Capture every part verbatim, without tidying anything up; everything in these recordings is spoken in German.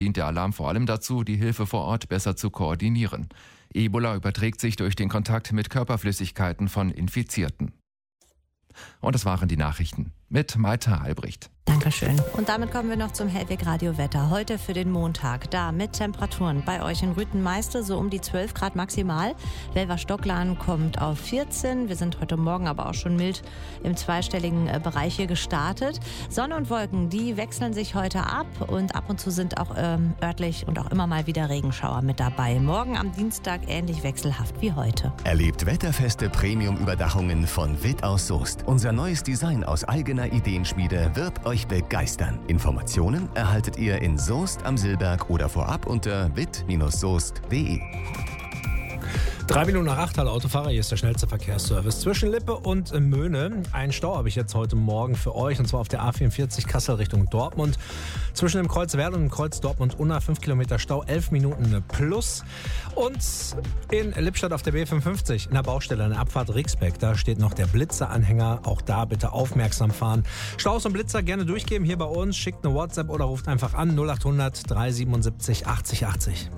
dient der Alarm vor allem dazu, die Hilfe vor Ort besser zu koordinieren. Ebola überträgt sich durch den Kontakt mit Körperflüssigkeiten von Infizierten. Und das waren die Nachrichten mit Maita Albrecht. Dankeschön. Und damit kommen wir noch zum Hellweg Radio Wetter. Heute für den Montag. Da mit Temperaturen bei euch in Rüthenmeister so um die zwölf Grad maximal. Welver-Stocklan kommt auf vierzehn. Wir sind heute Morgen aber auch schon mild im zweistelligen Bereich hier gestartet. Sonne und Wolken, die wechseln sich heute ab. Und ab und zu sind auch ähm, örtlich und auch immer mal wieder Regenschauer mit dabei. Morgen am Dienstag ähnlich wechselhaft wie heute. Erlebt wetterfeste Premium-Überdachungen von Witt aus Soest. Unser neues Design aus eigener Ideenschmiede wird euch begeistern. Informationen erhaltet ihr in Soest am Silberg oder vorab unter witt Soest punkt de. Drei Minuten nach acht, hallo Autofahrer, hier ist der schnellste Verkehrsservice. Zwischen Lippe und Möhne, einen Stau habe ich jetzt heute Morgen für euch, und zwar auf der A vierundvierzig Kassel Richtung Dortmund. Zwischen dem Kreuz Werl und dem Kreuz Dortmund-Unna fünf Kilometer Stau, elf Minuten plus. Und in Lippstadt auf der B fünfundfünfzig, in der Baustelle, an der Abfahrt Rixbeck, da steht noch der Blitzer-Anhänger. Auch da bitte aufmerksam fahren. Staus und Blitzer gerne durchgeben hier bei uns, schickt eine WhatsApp oder ruft einfach an null acht hundert drei siebenundsiebzig achtzig achtzig.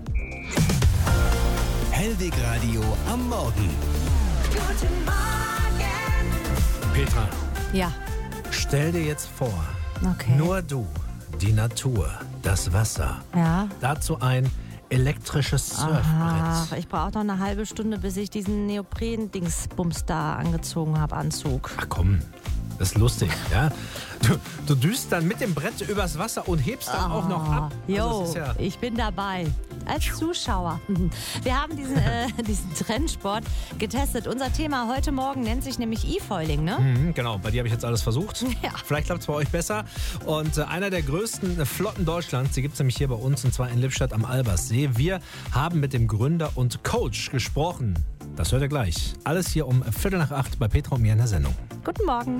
Hellweg Radio am Morgen. Guten Morgen. Petra, Ja, stell dir jetzt vor, okay. nur du, die Natur, das Wasser, Ja. dazu ein elektrisches Surfbrett. Ach, ich brauche noch eine halbe Stunde, bis ich diesen Neopren-Dingsbums da angezogen habe, Anzug. Ach komm, das ist lustig, ja? Du, du düst dann mit dem Brett übers Wasser und hebst dann auch noch ab. Also Jo, das ist ja ich bin dabei. Als Zuschauer. Wir haben diesen, äh, diesen Trendsport getestet. Unser Thema heute Morgen nennt sich nämlich E-Foiling, ne? Mhm, genau, bei dir habe ich jetzt alles versucht. Ja. Vielleicht klappt es bei euch besser. Und äh, einer der größten Flotten Deutschlands, die gibt es nämlich hier bei uns, und zwar in Lippstadt am Alberssee. Wir haben mit dem Gründer und Coach gesprochen. Das hört ihr gleich. Alles hier um Viertel nach acht bei Petra und mir in der Sendung. Guten Morgen.